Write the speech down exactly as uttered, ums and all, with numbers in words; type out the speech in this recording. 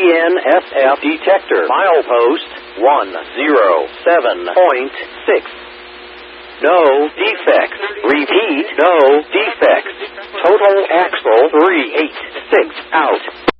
N S F detector. Milepost one zero seven point six. No defects. Repeat, no defects. Total axle three eight six out.